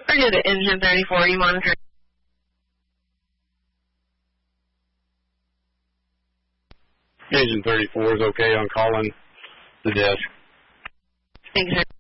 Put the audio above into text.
Forget it, Engine 34, you monitor. Engine 34 is okay on calling the desk. Thanks, sir.